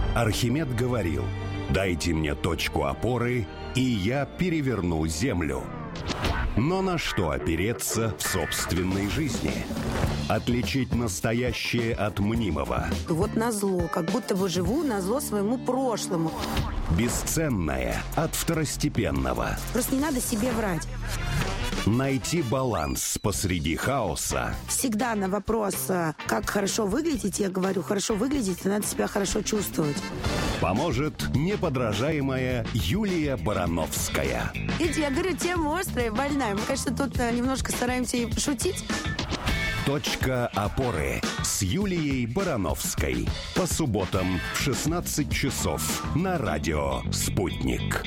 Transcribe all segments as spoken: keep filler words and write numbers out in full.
Архимед говорил: «Дайте мне точку опоры, и я переверну землю». Но на что опереться в собственной жизни? Отличить настоящее от мнимого. Вот назло, как будто бы живу назло своему прошлому. Бесценное от второстепенного. Просто не надо себе врать. Найти баланс посреди хаоса. Всегда на вопрос, как хорошо выглядеть, я говорю, хорошо выглядеть, надо себя хорошо чувствовать. Поможет неподражаемая Юлия Барановская. Видите, я говорю, тема острая, больная. Мы, конечно, тут немножко стараемся и пошутить. Точка опоры с Юлией Барановской. По субботам в шестнадцать часов на радио «Спутник».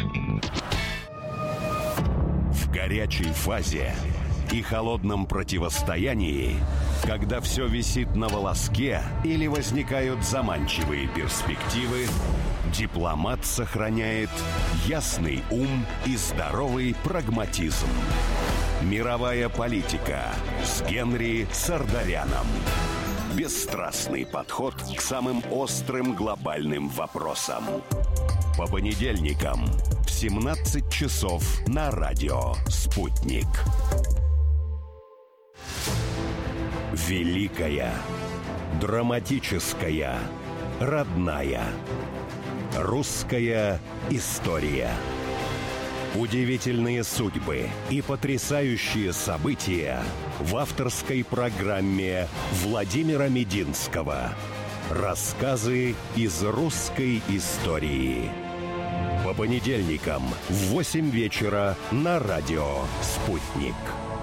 В горячей фазе и холодном противостоянии, когда все висит на волоске или возникают заманчивые перспективы, дипломат сохраняет ясный ум и здоровый прагматизм. Мировая политика с Генри Сардаряном. Бесстрастный подход к самым острым глобальным вопросам. По понедельникам в семнадцать часов на радио «Спутник». Великая, драматическая, родная. Русская история. Удивительные судьбы и потрясающие события в авторской программе Владимира Мединского. Рассказы из русской истории. По понедельникам в восемь вечера на радио «Спутник».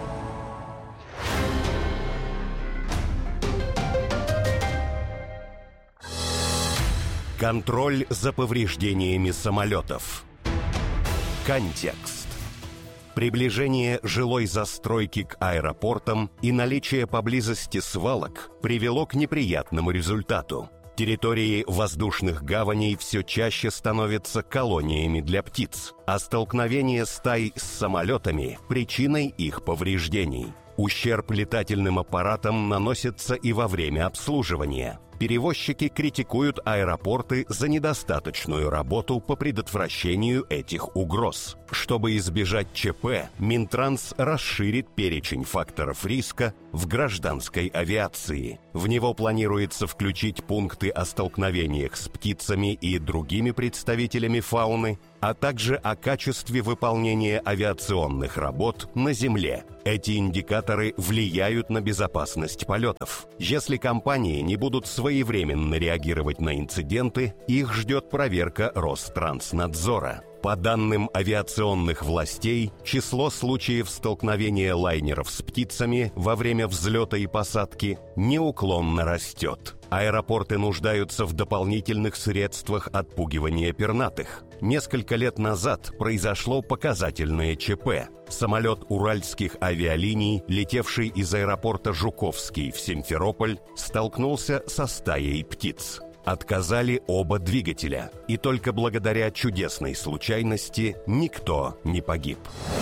Контроль за повреждениями самолетов. Контекст. Приближение жилой застройки к аэропортам и наличие поблизости свалок привело к неприятному результату. Территории воздушных гаваней все чаще становятся колониями для птиц, а столкновение стай с самолетами – причиной их повреждений. Ущерб летательным аппаратам наносится и во время обслуживания. Перевозчики критикуют аэропорты за недостаточную работу по предотвращению этих угроз. Чтобы избежать ЧП, Минтранс расширит перечень факторов риска в гражданской авиации. В него планируется включить пункты о столкновениях с птицами и другими представителями фауны, а также о качестве выполнения авиационных работ на земле. Эти индикаторы влияют на безопасность полетов. Если компании не будут своевременно реагировать на инциденты, их ждет проверка Ространснадзора. По данным авиационных властей, число случаев столкновения лайнеров с птицами во время взлета и посадки неуклонно растет. Аэропорты нуждаются в дополнительных средствах отпугивания пернатых. Несколько лет назад произошло показательное ЧП. Самолет уральских авиалиний, летевший из аэропорта Жуковский в Симферополь, столкнулся со стаей птиц. Отказали оба двигателя, и только благодаря чудесной случайности никто не погиб.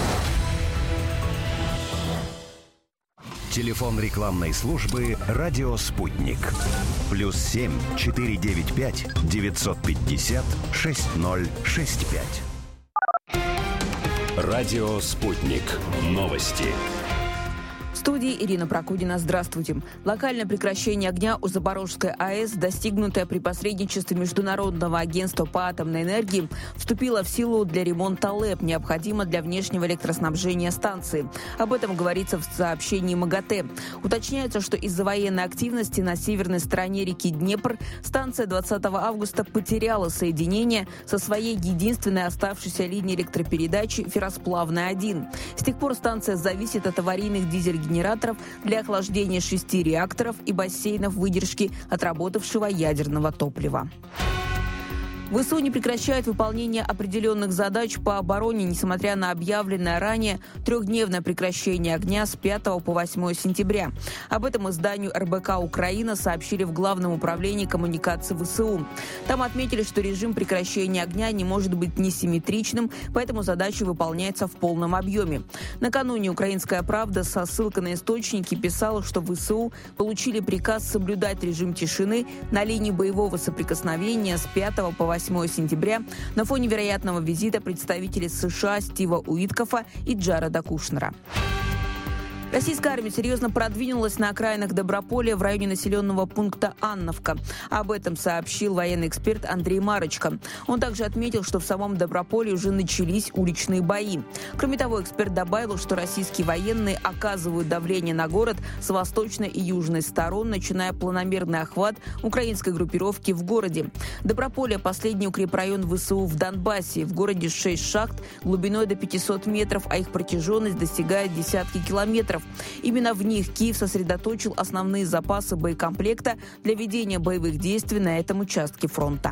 Телефон рекламной службы «Радио Спутник». Плюс семь четыре девять пять девятьсот пятьдесят шесть ноль шесть пять. «Радио Спутник». Новости. В студии Ирина Прокудина. Здравствуйте. Локальное прекращение огня у Запорожской АЭС, достигнутое при посредничестве Международного агентства по атомной энергии, вступило в силу для ремонта ЛЭП, необходимо для внешнего электроснабжения станции. Об этом говорится в сообщении МАГАТЭ. Уточняется, что из-за военной активности на северной стороне реки Днепр станция двадцатого августа потеряла соединение со своей единственной оставшейся линией электропередачи «Ферросплавная один». С тех пор станция зависит от аварийных дизель-генераторов для охлаждения шести реакторов и бассейнов выдержки отработавшего ядерного топлива. ВСУ не прекращают выполнение определенных задач по обороне, несмотря на объявленное ранее трехдневное прекращение огня с пятого по восьмое сентября. Об этом изданию эр бэ ка «Украина» сообщили в Главном управлении коммуникации ВСУ. Там отметили, что режим прекращения огня не может быть несимметричным, поэтому задача выполняется в полном объеме. Накануне «Украинская правда» со ссылкой на источники писала, что ВСУ получили приказ соблюдать режим тишины на линии боевого соприкосновения с пятого по восьмое сентября на фоне вероятного визита представителей США Стива Уиткофа и Джареда Кушнера. Российская армия серьезно продвинулась на окраинах Доброполя в районе населенного пункта Анновка. Об этом сообщил военный эксперт Андрей Марочко. Он также отметил, что в самом Доброполе уже начались уличные бои. Кроме того, эксперт добавил, что российские военные оказывают давление на город с восточной и южной сторон, начиная планомерный охват украинской группировки в городе. Доброполье – последний укрепрайон ВСУ в Донбассе. В городе шесть шахт глубиной до пятисот метров, а их протяженность достигает десятки километров. Именно в них Киев сосредоточил основные запасы боекомплекта для ведения боевых действий на этом участке фронта.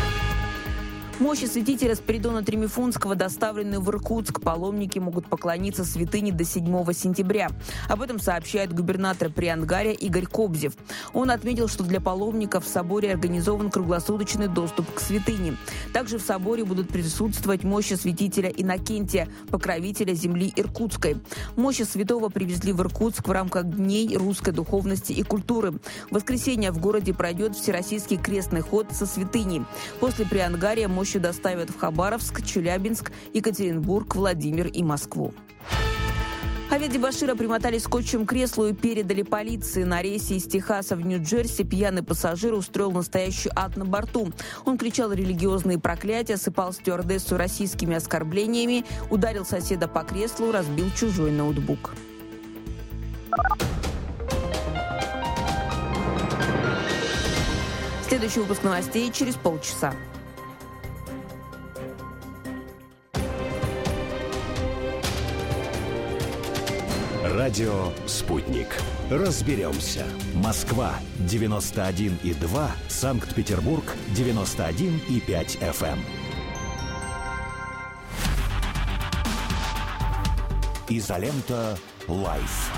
Мощи святителя Спиридона Тремифунского, доставленные в Иркутск, паломники могут поклониться святыне до седьмого сентября. Об этом сообщает губернатор Приангария Игорь Кобзев. Он отметил, что для паломников в соборе организован круглосуточный доступ к святыне. Также в соборе будут присутствовать мощи святителя Иннокентия, покровителя земли Иркутской. Мощи святого привезли в Иркутск в рамках Дней русской духовности и культуры. В воскресенье в городе пройдет всероссийский крестный ход со святыней. После Приангария мощи доставят в Хабаровск, Челябинск, Екатеринбург, Владимир и Москву. Авиадебошира примотали скотчем к креслу и передали полиции. На рейсе из Техаса в Нью-Джерси пьяный пассажир устроил настоящий ад на борту. Он кричал религиозные проклятия, сыпал стюардессу российскими оскорблениями, ударил соседа по креслу, разбил чужой ноутбук. Следующий выпуск новостей через полчаса. Радио «Спутник». Разберемся. Москва девяносто один и два, Санкт-Петербург девяносто один и пять эф эм. Изолента Лайф.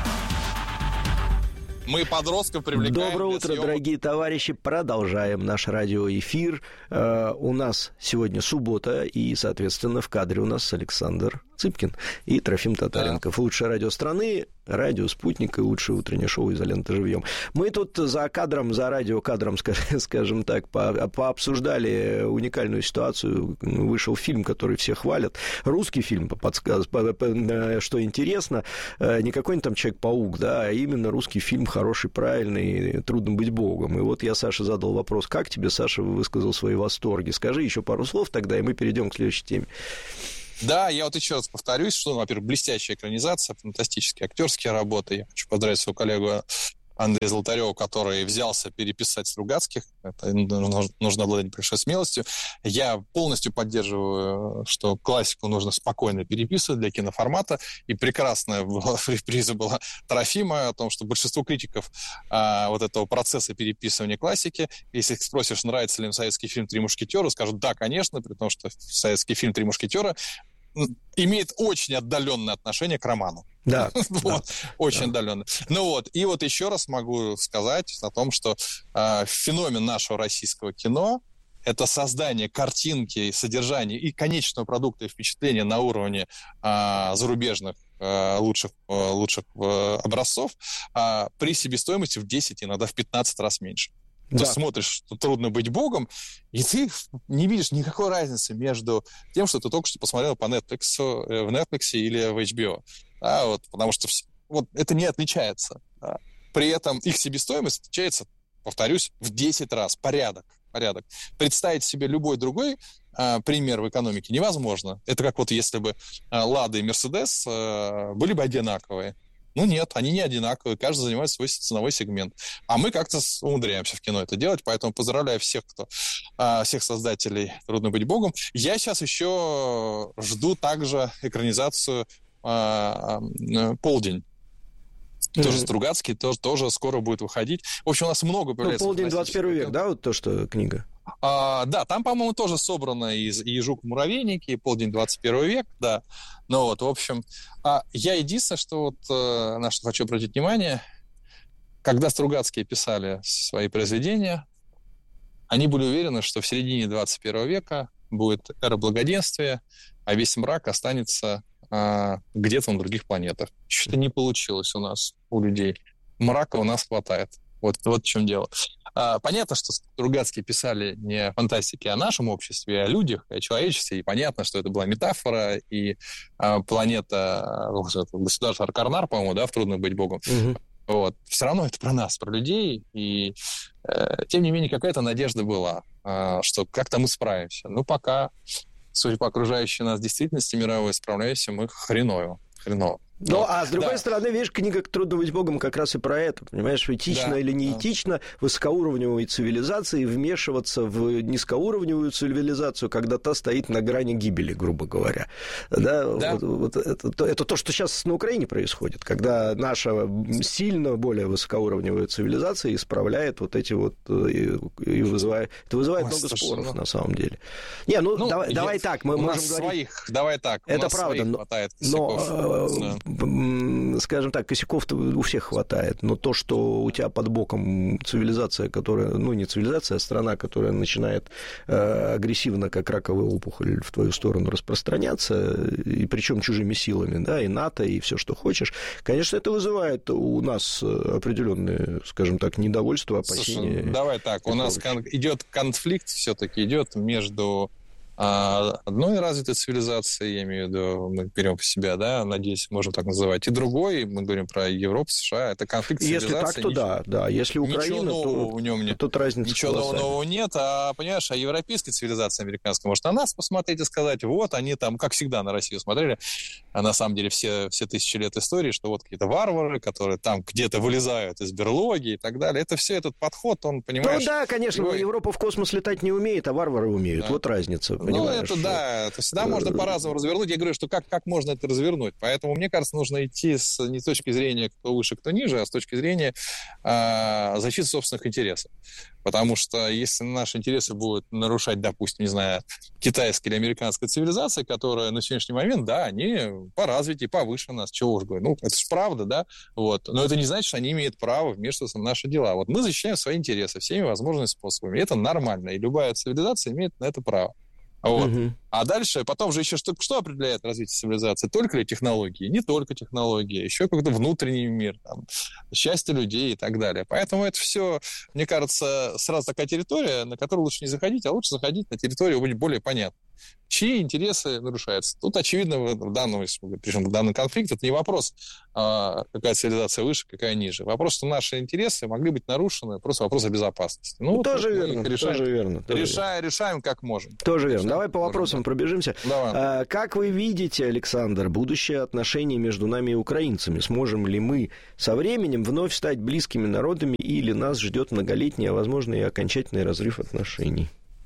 Мы подростков привлекаем. Доброе утро, дорогие товарищи. Продолжаем наш радиоэфир. Uh, у нас сегодня суббота, и, соответственно, в кадре у нас Александр Цыпкин и Трофим Татаренков. Да. Лучшее радио страны, радио «Спутник» и лучшее утреннее шоу «Изолента живьем». Мы тут за кадром, за радиокадром, скажем так, по- пообсуждали уникальную ситуацию. Вышел фильм, который все хвалят. Русский фильм, подсказ... что интересно, не какой-нибудь там Человек-паук, да, а именно русский фильм хороший, правильный, «Трудно быть Богом». И вот я Саше задал вопрос, как тебе, Саша, высказал свои восторги? Скажи еще пару слов тогда, и мы перейдем к следующей теме. Да, я вот еще раз повторюсь, что, во-первых, блестящая экранизация, фантастические актерские работы. Я хочу поздравить своего коллегу Андрея Золотарева, который взялся переписать Стругацких. Это нужно обладать большой смелостью. Я полностью поддерживаю, что классику нужно спокойно переписывать для киноформата. И прекрасная была, реприза была Трофима о том, что большинство критиков а, вот этого процесса переписывания классики, если их спросишь, нравится ли им советский фильм «Три мушкетера», скажут «да, конечно», при том, что советский фильм «Три мушкетера» имеет очень отдаленное отношение к роману. Да. вот, да. Очень да. отдаленно. Ну вот, и вот еще раз могу сказать о том, что э, феномен нашего российского кино — это создание картинки, содержания и конечного продукта и впечатления на уровне э, зарубежных э, лучших, э, лучших э, образцов э, при себестоимости в десять, иногда в пятнадцать раз меньше. Да. Ты смотришь, что «Трудно быть Богом», и ты не видишь никакой разницы между тем, что ты только что посмотрел по Netflix, в Netflix или в эйч би о. Да, вот, потому что вот, это не отличается. Да. При этом их себестоимость отличается, повторюсь, в десять раз. Порядок. порядок. Представить себе любой другой а, пример в экономике невозможно. Это как вот если бы а, «Лада» и «Мерседес» а, были бы одинаковые. Ну нет, они не одинаковые, каждый занимает свой ценовой сегмент. А мы как-то умудряемся в кино это делать, поэтому поздравляю всех, кто, всех создателей «Трудно быть Богом». Я сейчас еще жду также экранизацию «Полдень». Mm-hmm. Тоже Стругацкий, тоже, тоже скоро будет выходить. В общем, у нас много появляется. Ну, «Полдень. двадцать первый век», да, вот то, что книга? А, да, там, по-моему, тоже собрано и, и жук-муравейники, и полдень двадцать первого века, да. Ну вот, в общем, а я единственное, что вот э, на что хочу обратить внимание, когда Стругацкие писали свои произведения, они были уверены, что в середине двадцать первого века будет эра благоденствия, а весь мрак останется э, где-то на других планетах. Что-то не получилось у нас, у людей. Мрака у нас хватает. Вот, вот в чем дело. А, понятно, что Стругацкие писали не о фантастике, а о нашем обществе, о людях, о человечестве. И понятно, что это была метафора, и а, планета, государство Аркарнар, по-моему, да, в «Трудно быть Богом». Угу. Вот. Все равно это про нас, про людей. И, э, тем не менее, какая-то надежда была, э, что как-то мы справимся. Ну, пока, судя по окружающей нас действительности мировой, справляемся мы хреново. Хреново. Ну, ну, а с другой да. стороны, видишь, книга «Трудно быть Богом» как раз и про это, понимаешь, этично да, или неэтично да. высокоуровневой цивилизации вмешиваться в низкоуровневую цивилизацию, когда та стоит на грани гибели, грубо говоря. Да, да. Вот, вот это, это то, что сейчас на Украине происходит, когда наша сильно более высокоуровневая цивилизация исправляет вот эти вот и, и вызывает, это вызывает Ой, много споров ну... на самом деле. Не, ну, ну давай, давай так, мы у можем нас говорить... своих, давай так, у это нас правда, но, хватает косяков. Но, да. Скажем так, косяков-то у всех хватает, но то, что у тебя под боком цивилизация, которая, ну, не цивилизация, а страна, которая начинает э, агрессивно, как раковая опухоль, в твою сторону распространяться, и причем чужими силами, да, и НАТО, и все, что хочешь, конечно, это вызывает у нас определенное, скажем так, недовольство, опасения. Слушай, давай так, у нас кон- идет конфликт, все-таки идет между А одной развитой цивилизации, я имею в виду, мы берем по себя, да, надеюсь, можем так называть, и другой, мы говорим про Европу, США, это конфликт цивилизаций. Если так, то ничего, да, да, если Украина, то в нем нет. Тут разница Ничего колоссальная. нового нет, а, понимаешь, а европейская цивилизация американская может на нас посмотреть и сказать, вот, они там, как всегда, на Россию смотрели, а на самом деле все, все тысячи лет истории, что вот какие-то варвары, которые там где-то вылезают из берлоги и так далее, это все, этот подход, он, понимаешь... Ну да, конечно, его... Европа в космос летать не умеет, а варвары умеют, да. Вот разница, понимаешь? Ну, это да. Это всегда можно по-разному развернуть. Я говорю, что как, как можно это развернуть. Поэтому, мне кажется, нужно идти с, не с точки зрения кто выше, кто ниже, а с точки зрения э, защиты собственных интересов. Потому что если наши интересы будут нарушать, допустим, не знаю, китайская или американская цивилизация, которая на сегодняшний момент, да, они по развитию повыше нас, чего уж говорю. Ну, это же правда, да? Вот. Но это не значит, что они имеют право вмешиваться в наши дела. Вот мы защищаем свои интересы всеми возможными способами. И это нормально. И любая цивилизация имеет на это право. Вот. Uh-huh. А дальше, потом же еще что, что определяет развитие цивилизации? Только ли технологии? Не только технологии, еще какой-то внутренний мир, там, счастье людей и так далее. Поэтому это все, мне кажется, сразу такая территория, на которую лучше не заходить, а лучше заходить на территорию будет более понятной. Чьи интересы нарушаются? Тут, очевидно, в данном, причем в данный конфликт, это не вопрос, какая цивилизация выше, какая ниже. Вопрос, что наши интересы могли быть нарушены, просто вопрос о безопасности. Ну, ну тоже, верно, решаем, тоже верно. Тоже решаем, верно. решаем, как можем. Тоже верно. Решаем, Давай по вопросам можем. Пробежимся. А, как вы видите, Александр, будущее отношений между нами и украинцами? Сможем ли мы со временем вновь стать близкими народами, или нас ждет многолетний, а возможно и окончательный разрыв отношений?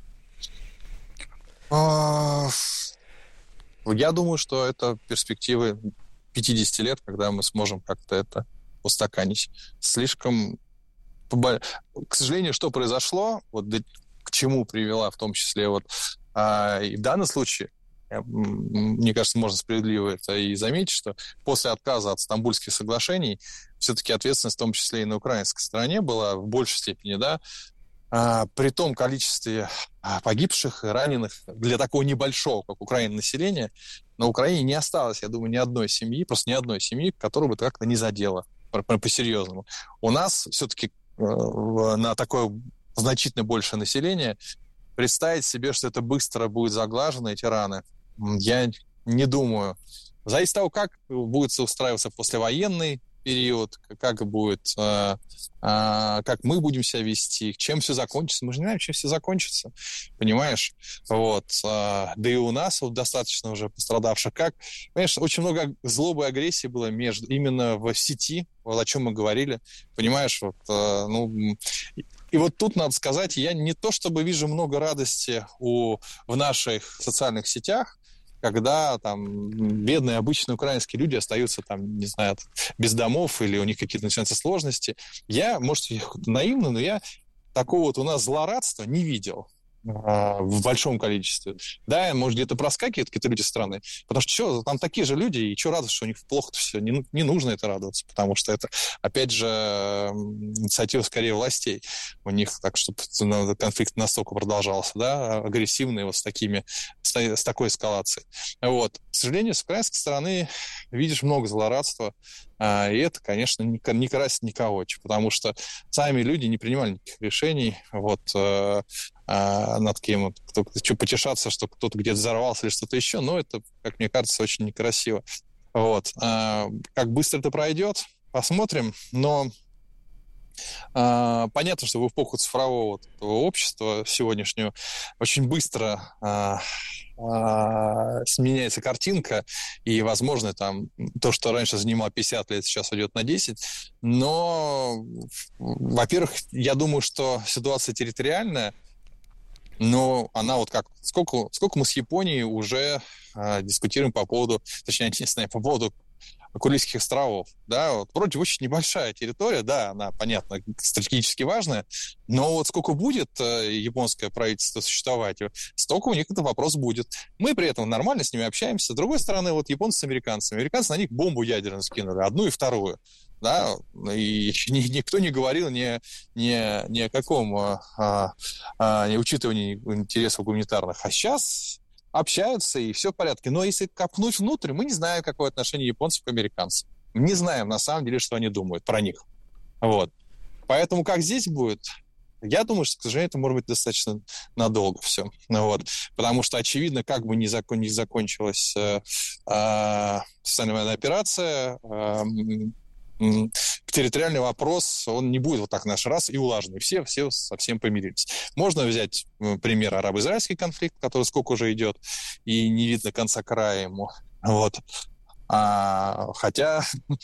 Я думаю, что это перспективы пятьдесят лет, когда мы сможем как-то это устаканить. Слишком... К сожалению, что произошло, вот к чему привела в том числе вот и в данном случае, мне кажется, можно справедливо это и заметить, что после отказа от Стамбульских соглашений все-таки ответственность в том числе и на украинской стороне была в большей степени, да, А, при том количестве погибших и раненых для такого небольшого, как Украина, населения, на Украине не осталось, я думаю, ни одной семьи, просто ни одной семьи, которую бы это как-то не задело по-серьезному. У нас все-таки э, на такое значительно большее население представить себе, что это быстро будет заглажено, эти раны, я не думаю. Зависит от того, как будет устраиваться послевоенный период, как будет, э, э, как мы будем себя вести, чем все закончится. Мы же не знаем, чем все закончится, понимаешь? Вот. Э, да и у нас вот достаточно уже пострадавших. Как, понимаешь, очень много злобы и агрессии было между, именно в сети, вот о чем мы говорили, понимаешь? Вот, э, ну, и вот тут надо сказать, я не то чтобы вижу много радости у, в наших социальных сетях, когда там бедные обычные украинские люди остаются там, не знаю, без домов или у них какие-то начинаются сложности. Я, может, наивно, но я такого вот у нас злорадства не видел. в большом количестве. Да, может, где-то проскакивают какие-то люди страны, потому что что, там такие же люди, и что радоваться, что у них плохо-то все. Не, не нужно это радоваться, потому что это, опять же, инициатива скорее властей у них, так, чтобы конфликт настолько продолжался, да, агрессивный, вот с такими, с, с такой эскалацией. Вот. К сожалению, с украинской стороны видишь много злорадства, а, и это, конечно, не, не красит никого, потому что сами люди не принимали никаких решений, вот, а, а, над кем, кто, что потешаться, что кто-то где-то взорвался или что-то еще, но это, как мне кажется, очень некрасиво. Вот. А, как быстро это пройдет, посмотрим, но а, понятно, что в эпоху цифрового общества сегодняшнего очень быстро а, а, сменяется картинка, и, возможно, там то, что раньше занимало пятьдесят лет, сейчас уйдет на десять, но, во-первых, я думаю, что ситуация территориальная, но она вот как... Сколько, сколько мы с Японией уже а, дискутируем по поводу, точнее, не знаю, по поводу Курильских островов, да, вот вроде очень небольшая территория, да, она, понятно, стратегически важная, но вот сколько будет э, японское правительство существовать, столько у них этот вопрос будет. Мы при этом нормально с ними общаемся. С другой стороны, вот японцы с американцами, американцы на них бомбу ядерную скинули, одну и вторую, да, и ни, никто не говорил ни, ни, ни о каком а, а, не учитывании интересов гуманитарных, а сейчас общаются, и все в порядке. Но если копнуть внутрь, мы не знаем, какое отношение японцев к американцам. Не знаем, на самом деле, что они думают про них. Вот. Поэтому как здесь будет? Я думаю, что, к сожалению, это может быть достаточно надолго все. Вот. Потому что, очевидно, как бы ни, закон, ни закончилась э, э, специальная военная операция, э, территориальный вопрос, он не будет вот так наш раз и улаженный. Все, все совсем помирились. Можно взять пример арабо-израильский конфликт, который сколько уже идет, и не видно конца края ему. Вот. А, хотя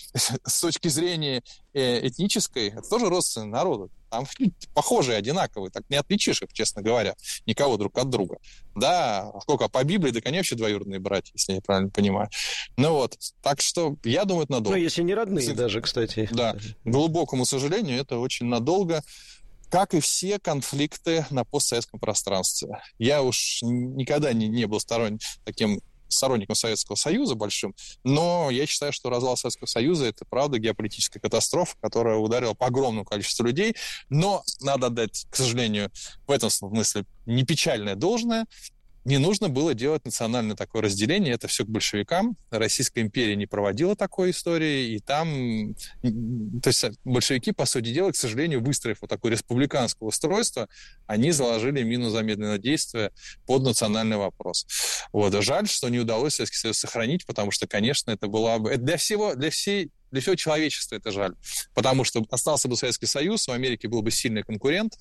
с точки зрения этнической, это тоже родственные народы. Там похожие, одинаковые, так не отличишь их, честно говоря, никого друг от друга. Да, сколько по Библии, да, конечно, вообще двоюродные братья, если я правильно понимаю. Ну вот, так что я думаю, это надолго. Ну, если не родные С... даже, кстати. Да, к глубокому сожалению, это очень надолго, как и все конфликты на постсоветском пространстве. Я уж никогда не, не был сторонником таким сторонником Советского Союза большим, но я считаю, что развал Советского Союза — это, правда, геополитическая катастрофа, которая ударила по огромному количеству людей, но надо отдать, к сожалению, в этом смысле не печальное должное. Не нужно было делать национальное такое разделение, это все к большевикам. Российская империя не проводила такой истории, и там... То есть большевики, по сути дела, к сожалению, выстроив вот такое республиканское устройство, они заложили мину замедленного действия под национальный вопрос. Вот. Жаль, что не удалось Советский Союз сохранить, потому что, конечно, это была бы... Это для всего, для всей... Для всего человечества это жаль. Потому что остался бы Советский Союз, у Америки был бы сильный конкурент,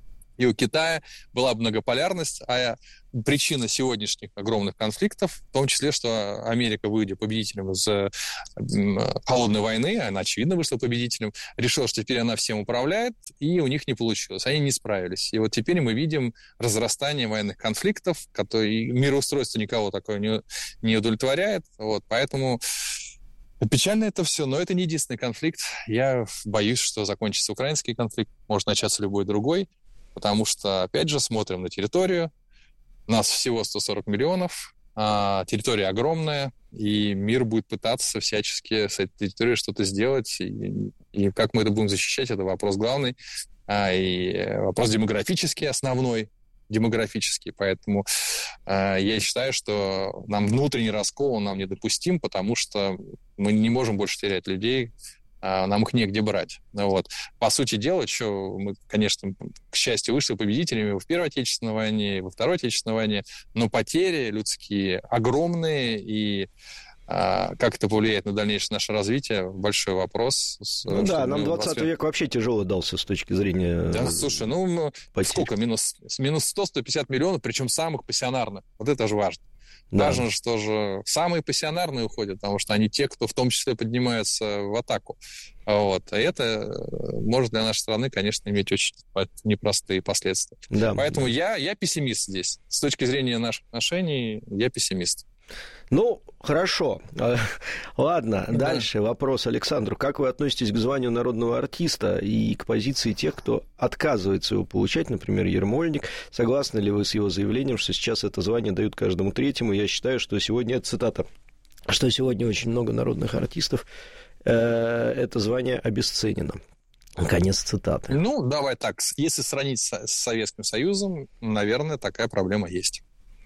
и у Китая была бы многополярность, а причина сегодняшних огромных конфликтов, в том числе, что Америка, выйдя победителем из э, холодной войны, она, очевидно, вышла победителем, решила, что теперь она всем управляет, и у них не получилось, они не справились. И вот теперь мы видим разрастание военных конфликтов, которые мироустройство никого такое не, не удовлетворяет, вот, поэтому... Печально это все, но это не единственный конфликт. Я боюсь, что закончится украинский конфликт, может начаться любой другой, потому что, опять же, смотрим на территорию. Нас всего сто сорок миллионов, а территория огромная, и мир будет пытаться всячески с этой территорией что-то сделать. И, и как мы это будем защищать, это вопрос главный. А, и вопрос демографический основной, демографический. Поэтому э, я считаю, что нам внутренний раскол нам недопустим, потому что мы не можем больше терять людей, э, нам их негде брать. Вот. По сути дела, что мы, конечно, к счастью, вышли победителями в Первой Отечественной войне, и во Второй Отечественной войне, но потери людские огромные, и А как это повлияет на дальнейшее наше развитие? Большой вопрос. Ну да, нам двадцатый век вообще тяжело дался с точки зрения... Да, слушай, ну потерь. Сколько? Минус, минус сто - сто пятьдесят миллионов, причем самых пассионарных. Вот это же важно. Да. Важно, что же самые пассионарные уходят, потому что они те, кто в том числе поднимаются в атаку. Вот. А это может для нашей страны, конечно, иметь очень непростые последствия. Да. Поэтому я, я пессимист здесь. С точки зрения наших отношений, я пессимист. Ну, хорошо. Ладно, да. Дальше вопрос Александру. Как вы относитесь к званию народного артиста и к позиции тех, кто отказывается его получать, например, Ермольник? Согласны ли вы с его заявлением, что сейчас это звание дают каждому третьему? Я считаю, что сегодня, это цитата, что сегодня очень много народных артистов, э, это звание обесценено. Конец цитаты. Ну, давай так, если сравнить с, с Советским Союзом, наверное, такая проблема есть.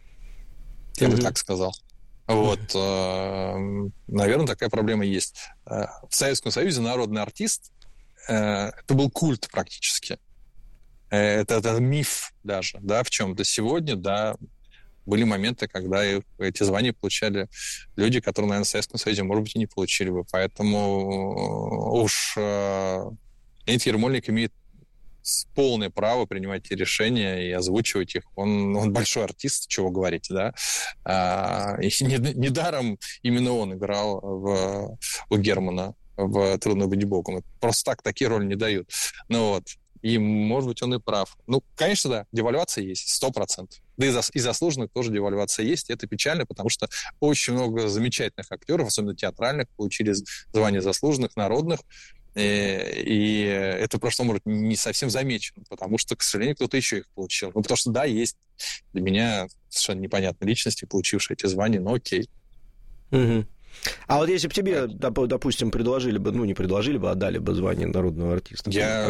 Я mm-hmm. бы так сказал. Вот, э, наверное, такая проблема есть. В Советском Союзе народный артист э, это был культ практически. Это, это миф даже, да, в чем-то. Сегодня, да, были моменты, когда эти звания получали люди, которые, наверное, в Советском Союзе, может быть, и не получили бы. Поэтому уж э, Леонид Ермольник имеет полное право принимать эти решения и озвучивать их. Он, он большой артист, чего говорить, да. А, и недаром именно он играл в, у Германа в «Трудно быть богом». Просто так такие роли не дают. Ну вот. И, может быть, он и прав. Ну, конечно, да, девальвация есть, сто процентов. Да и, зас, и заслуженных тоже девальвация есть. И это печально, потому что очень много замечательных актеров, особенно театральных, получили звание заслуженных, народных. И, и это просто, может, не совсем замечено, потому что, к сожалению, кто-то еще их получил. Ну, потому что, да, есть для меня совершенно непонятные личности, получившие эти звания, но окей. Угу. А вот если бы тебе, допустим, предложили бы, ну, не предложили бы, а дали бы звание народного артиста, я,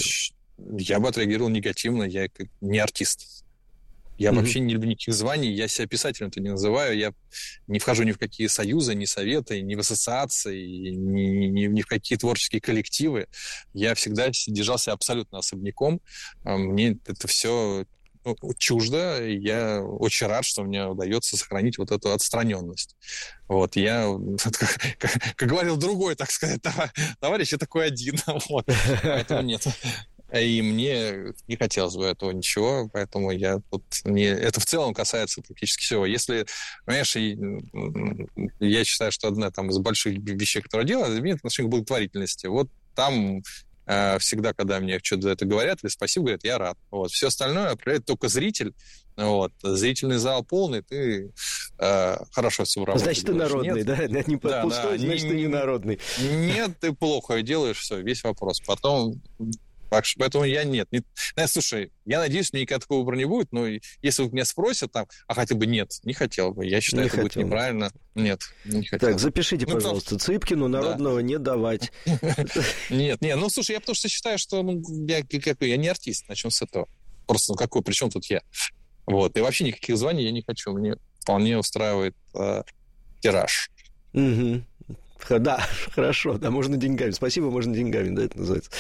я бы отреагировал негативно, я не артист. Я mm-hmm. вообще не люблю никаких званий, я себя писателем-то не называю, я не вхожу ни в какие союзы, ни советы, ни в ассоциации, ни, ни, ни в какие творческие коллективы. Я всегда держался абсолютно особняком. Мне это все чуждо, и я очень рад, что мне удается сохранить вот эту отстраненность. Вот, я, как, как, как говорил другой, так сказать, товарищ, я такой один, вот, поэтому нет. И мне не хотелось бы этого ничего, поэтому я тут не... Это в целом касается практически всего. Если, понимаешь, я считаю, что одна там, из больших вещей, которые я делаю, имеет отношение к благотворительности. Вот там э, всегда, когда мне что-то за это говорят, или спасибо, говорят, я рад. Вот. Все остальное определяет только зритель. Вот. Зрительный зал полный, ты э, хорошо все работаешь. Значит, ты народный, нет? Да? Не да, пустой, да, значит, не, ты не народный. Нет, ты плохо делаешь, все, весь вопрос. Потом... Поэтому я нет. Не... Слушай, я надеюсь, мне никогда такого выбора не будет, но если меня спросят, там, а хотел бы нет, не хотел бы. Я считаю, не это хотел. Будет неправильно. Нет, не хотел. Так, запишите, ну, пожалуйста, потому... Цыпкину народного да. не давать. Нет, нет, ну, слушай, я потому что считаю, что я, я не артист, начнем с этого. Просто, ну, какой, при чем тут я? Вот, и вообще никаких званий я не хочу. Мне вполне устраивает тираж. Угу. Да, хорошо, да, можно деньгами. Спасибо, можно деньгами, да, это называется.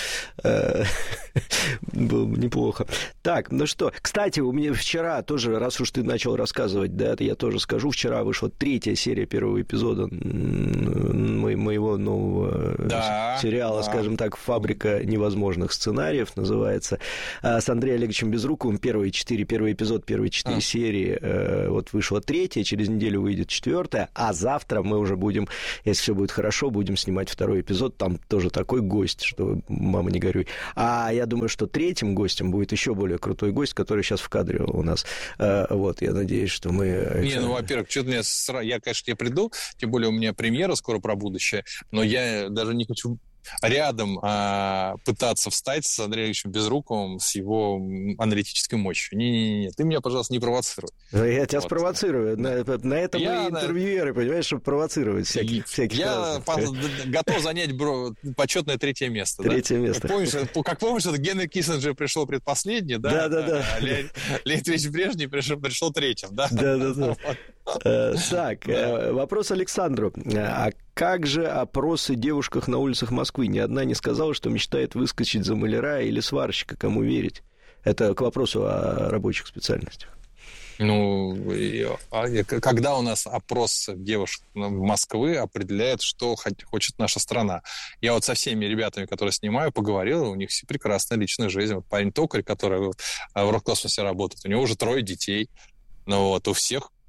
Было бы неплохо. Так, ну что, кстати, у меня вчера тоже, раз уж ты начал рассказывать, да, я тоже скажу, вчера вышла третья серия первого эпизода моего нового да, сериала, да. скажем так, «Фабрика невозможных сценариев» называется, с Андреем Олеговичем Безруковым. Первые четыре, первый эпизод, первые четыре а. серии, вот вышла третья, через неделю выйдет четвертая, а завтра мы уже будем, если все будет хорошо, будем снимать второй эпизод. Там тоже такой гость, что мама не горюй. А я думаю, что третьим гостем будет еще более крутой гость, который сейчас в кадре у нас. Вот, я надеюсь, что мы... Не, ну, во-первых, что-то мне... Я, конечно, я приду, тем более у меня премьера скоро про будущее, но я даже не хочу... рядом а, пытаться встать с Андреем Ильичем Безруковым, с его аналитической мощью. Не-не-не, ты меня, пожалуйста, не провоцируй. Я тебя вот. спровоцирую. На, на это я, мы интервьюеры, понимаешь, чтобы провоцировать всяких, всяких Я по- готов занять бро, почетное третье место. Третье да? место. Помнишь, как помнишь, это Генри Киссинджер пришел предпоследний, да? Да-да-да. А Леонид Ильич Брежнев пришел, пришел третьим, да? Да-да-да. Так, вопрос Александру. А как же опросы девушках на улицах Москвы? Ни одна не сказала, что мечтает выскочить за маляра или сварщика. Кому верить? Это к вопросу о рабочих специальностях. Ну, когда у нас опрос девушек Москвы определяет, что хочет наша страна. Я вот со всеми ребятами, которые снимаю, поговорил, у них все прекрасная личная жизнь. Вот парень Токарь, который в Роскосмосе работает, у него уже трое детей. Ну вот, у всех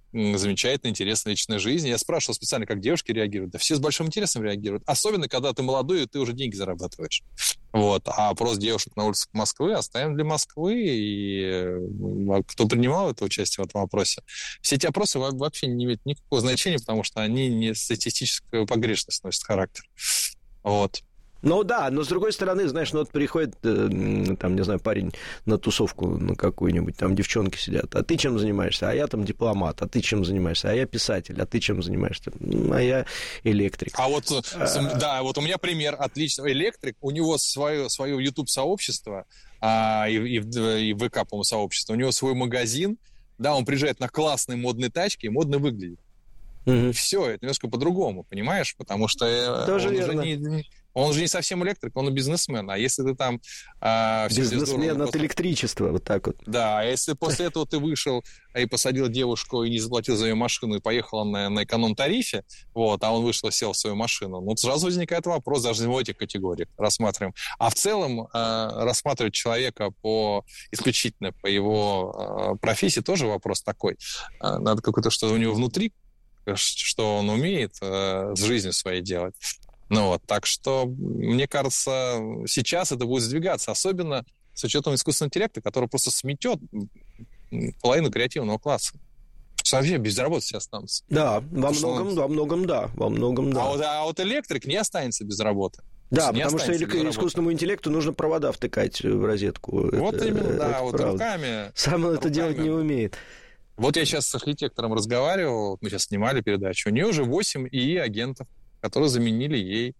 замечательная, интересная личная жизнь. Я спрашивал специально, как девушки реагируют. Да все с большим интересом реагируют. Особенно, когда ты молодой, и ты уже деньги зарабатываешь. Вот. А опрос девушек на улицах Москвы оставим для Москвы. И кто принимал это участие в этом опросе. Все эти опросы вообще не имеют никакого значения, потому что они не статистическую погрешность носят характер. Вот. Ну да, но с другой стороны, знаешь, ну вот приходит, э, там, не знаю, парень на тусовку на какую-нибудь, там девчонки сидят, а ты чем занимаешься? А я там дипломат, а ты чем занимаешься? А я писатель, а ты чем занимаешься? А я электрик. А вот, а... да, вот у меня пример отличный. Электрик, у него свое, свое YouTube-сообщество, а, и, и, и ВК, по-моему, сообщество, у него свой магазин, да, он приезжает на классные модные тачки и модно выглядит. Угу. Все, это немножко по-другому, понимаешь? Потому что Тоже он верно. уже не... Он же не совсем электрик, он бизнесмен. А если ты там... А, бизнесмен от просто... электричества, вот так вот. Да, а если после этого ты вышел и посадил девушку и не заплатил за ее машину и поехал на, на эконом-тарифе, вот, а он вышел и сел в свою машину, ну, сразу возникает вопрос, даже в этих категориях рассматриваем. А в целом а, рассматривать человека по исключительно по его а, профессии тоже вопрос такой. А, надо какое-то что-то у него внутри, что он умеет а, с жизнью своей делать. Ну вот, так что, мне кажется, сейчас это будет сдвигаться, особенно с учетом искусственного интеллекта, который просто сметет половину креативного класса. Вообще безработицы останутся. Да, во многом, он... во многом да, во многом да. А вот, а вот электрик не останется без работы. Да, не потому что искусственному интеллекту нужно провода втыкать в розетку. Вот это, именно, да, это вот правда. руками. Сам он руками. это делать не умеет. Вот я сейчас с архитектором разговаривал, мы сейчас снимали передачу, у нее уже восемь ИИ-агентов, которые заменили ей,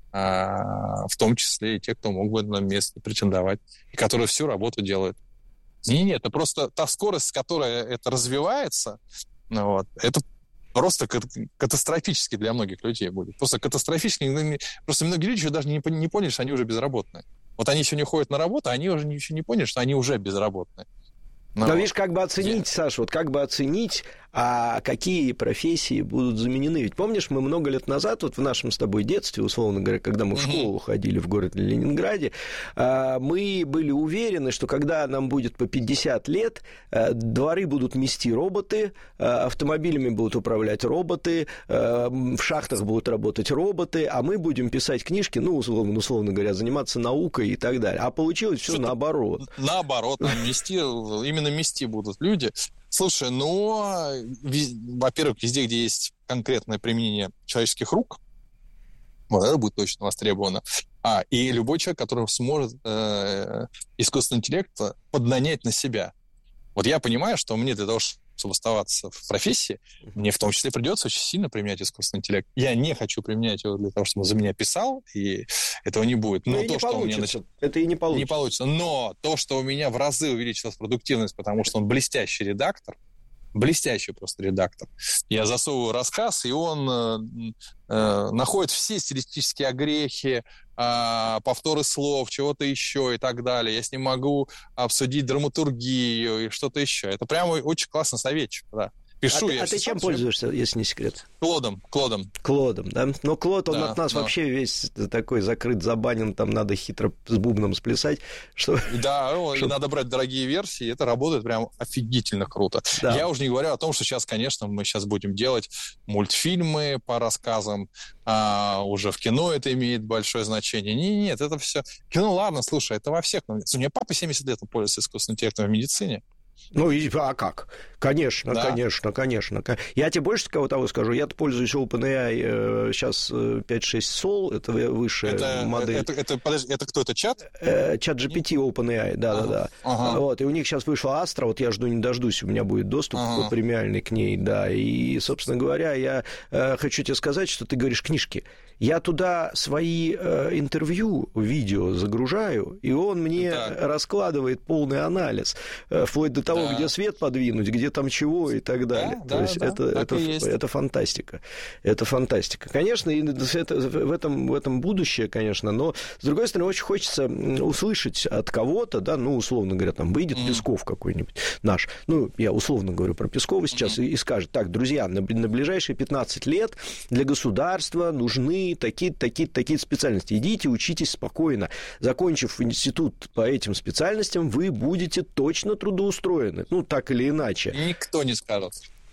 а, в том числе и те, кто мог бы на место претендовать, и которые всю работу делают. Не, нет, это просто та скорость, с которой это развивается, ну, вот, это просто катастрофически для многих людей будет. Просто катастрофически. Просто многие люди еще даже не, не поняли, что они уже безработные. Вот они еще не ходят на работу, а они уже еще не поняли, что они уже безработные. Но, Но видишь, как бы оценить, я... Саша, вот как бы оценить, а какие профессии будут заменены. Ведь помнишь, мы много лет назад, вот в нашем с тобой детстве, условно говоря, когда мы в школу ходили в городе Ленинграде, мы были уверены, что когда нам будет по пятьдесят лет, дворы будут мести роботы, автомобилями будут управлять роботы, в шахтах будут работать роботы, а мы будем писать книжки, ну, условно, условно говоря, заниматься наукой и так далее. А получилось все наоборот. Наоборот, мести, именно мести будут люди. Слушай, ну, во-первых, везде, где есть конкретное применение человеческих рук, вот это будет точно востребовано. А, и любой человек, который сможет э, искусственный интеллект поднанять на себя. Вот я понимаю, что мне для того, чтобы оставаться в профессии, мне в том числе придется очень сильно применять искусственный интеллект. Я не хочу применять его для того, чтобы он за меня писал, и этого не будет. Но то, не что у меня нач... это и не получится. Не получится. Но то, что у меня в разы увеличилась продуктивность, потому что он блестящий редактор, блестящий просто редактор. Я засовываю рассказ, и он э, э, находит все стилистические огрехи, э, повторы слов, чего-то еще и так далее. Я с ним могу обсудить драматургию и что-то еще. Это прямо очень классный советчик, да. Пишу а я. Ты, а ты чем пользуешься, если не секрет? Клодом, Клодом. Клодом, да? Но Клод, он да, от нас но... вообще весь такой закрыт, забанен, там надо хитро с бубном сплясать. Что... Да, и надо брать дорогие версии, это работает прям офигительно круто. Да. Я уже не говорю о том, что сейчас, конечно, мы сейчас будем делать мультфильмы по рассказам, а уже в кино это имеет большое значение. Нет, нет, это все... Кино, ладно, слушай, это во всех... У меня папа семьдесят лет пользуется искусственным интеллектом в медицине. Ну, и, а как? Конечно, да. конечно, конечно. Я тебе больше того скажу. Я пользуюсь OpenAI сейчас пять шесть Sol, это высшая это, модель. Это, это, подожди, это кто, это чат? Чат джи пи ти OpenAI, да-да-да. Ага. Ага. Вот, и у них сейчас вышла Astra, вот я жду не дождусь, у меня будет доступ ага. премиальный к ней, да. И, собственно говоря, я э, хочу тебе сказать, что ты говоришь книжки. Я туда свои э, интервью, видео загружаю, и он мне так. раскладывает полный анализ, э, вплоть до того, да. где свет подвинуть, где там чего и так далее. Да, То да, есть да, это, это, это фантастика. Это фантастика. Конечно, и это, в, этом, в этом будущее, конечно, но, с другой стороны, очень хочется услышать от кого-то, да, ну, условно говоря, там выйдет mm. Песков какой-нибудь наш, ну, я условно говорю про Пескова сейчас, mm. и, и скажет, так, друзья, на, на ближайшие пятнадцать лет для государства нужны такие-то, такие-то, такие специальности. Идите, учитесь спокойно. Закончив институт по этим специальностям, вы будете точно трудоустроены. Ну, так или иначе. Никто не скажет.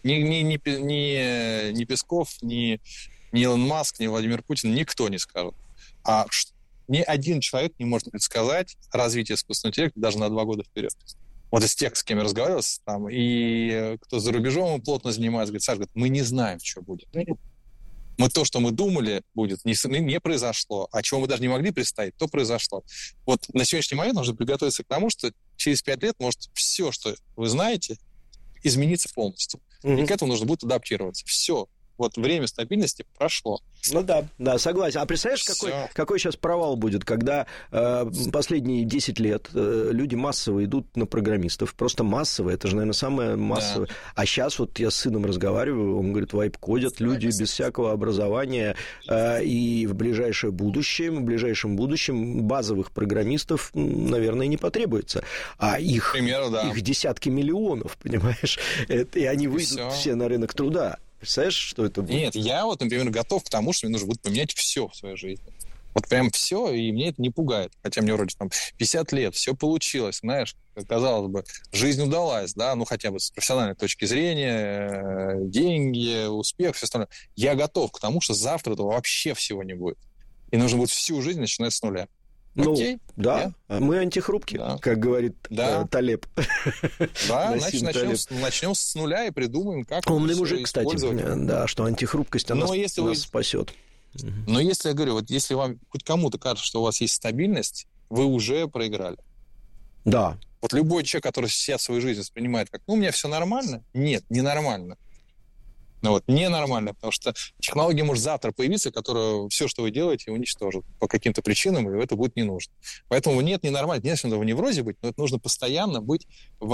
Ни, ни, ни, ни, ни Песков, ни, ни Илон Маск, ни Владимир Путин, никто не скажет. А ни один человек не может предсказать развитие искусственного интеллекта даже на два года вперед. Вот из тех, с кем я разговаривал, там, и кто за рубежом плотно занимается, говорит, Саша, говорит, мы не знаем, что будет. Мы то, что мы думали будет, не, не произошло. А чего мы даже не могли представить, то произошло. Вот на сегодняшний момент нужно приготовиться к тому, что через пять лет может все, что вы знаете, измениться полностью. Mm-hmm. И к этому нужно будет адаптироваться. Все. Вот время стабильности прошло. Ну да, да, согласен. А представляешь, какой, какой сейчас провал будет, когда э, последние десять лет э, люди массово идут на программистов, просто массово, это же, наверное, самое массовое. Да. А сейчас вот я с сыном разговариваю, он говорит, вайп-кодят люди без всякого образования, э, и в ближайшее будущее, в ближайшем будущем базовых программистов, наверное, не потребуется. А их, примеру, да. их десятки миллионов, понимаешь, это, и они выйдут и все на рынок труда. Представляешь, что это будет? Нет, я вот, например, готов к тому, что мне нужно будет поменять все в своей жизни. Вот прям все, и мне это не пугает. Хотя мне вроде там пятьдесят лет, все получилось, знаешь, казалось бы, жизнь удалась, да, ну хотя бы с профессиональной точки зрения, деньги, успех, все остальное. Я готов к тому, что завтра этого вообще всего не будет. И нужно будет всю жизнь начинать с нуля. Ну, окей? да, yeah. мы антихрупкие, да. как говорит да. э, Талеб. Да, значит, начнем, с, начнем с нуля и придумаем, как... Умный мужик, кстати, да, что антихрупкость, она нас, вы... нас спасет. Но если, я говорю, вот если вам хоть кому-то кажется, что у вас есть стабильность, вы уже проиграли. Да. Вот любой человек, который сейчас свою жизнь воспринимает как, ну, у меня все нормально, нет, ненормально. Ну вот, ненормально, потому что технология может завтра появиться, которая все, что вы делаете, уничтожит по каким-то причинам, и это будет не нужно. Поэтому нет, ненормально, нет, надо в неврозе быть, но это нужно постоянно быть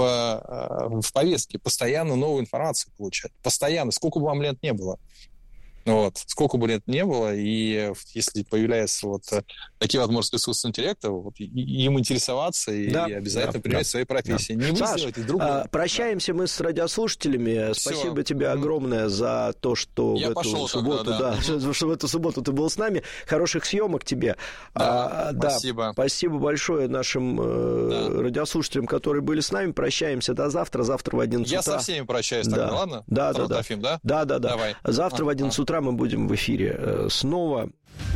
в, в повестке, постоянно новую информацию получать, постоянно, сколько бы вам лет не было. Вот. Сколько бы лет не было, и если появляются вот такие возможности искусственного интеллекта, вот, им интересоваться и да, обязательно да, принять да, свои профессии. Да. Не Саш, а, прощаемся мы с радиослушателями. Все. Спасибо тебе огромное за то, что Я в эту субботу, тогда, да. да, что в эту субботу ты был с нами. Хороших съемок тебе. Да, а, спасибо. Да, спасибо большое нашим да. радиослушателям, которые были с нами. Прощаемся до завтра. Завтра в одиннадцать Я утра. Я со всеми прощаюсь, да. тогда, ладно? Да, да, да. Трофим, да. Да, да, да. Давай. Завтра а, в одиннадцать а. утра мы будем в эфире снова.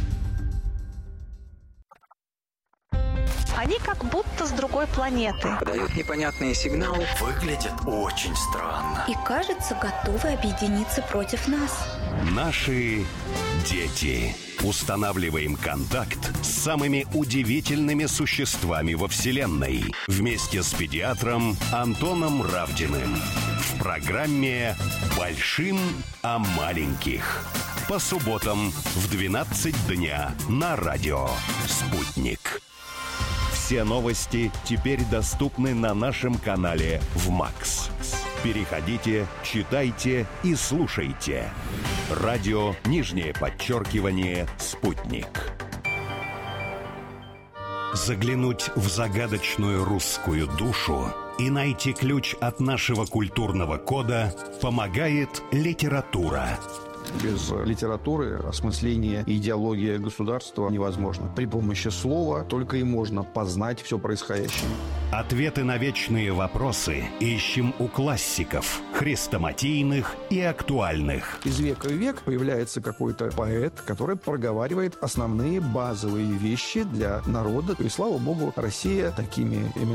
Они как будто с другой планеты. Подают непонятные сигналы. Выглядят очень странно. И, кажется, готовы объединиться против нас. Наши дети. Устанавливаем контакт с самыми удивительными существами во Вселенной. Вместе с педиатром Антоном Равдиным. В программе «Большим о маленьких». По субботам в двенадцать дня на радио «Спутник». Все новости теперь доступны на нашем канале в МАКС. Переходите, читайте и слушайте. Радио, нижнее подчеркивание, «Спутник». Заглянуть в загадочную русскую душу и найти ключ от нашего культурного кода помогает литература. Без литературы осмысление и идеология государства невозможно. При помощи слова только и можно познать все происходящее. Ответы на вечные вопросы ищем у классиков, хрестоматийных и актуальных. Из века в век появляется какой-то поэт, который проговаривает основные базовые вещи для народа. И, слава богу, Россия такими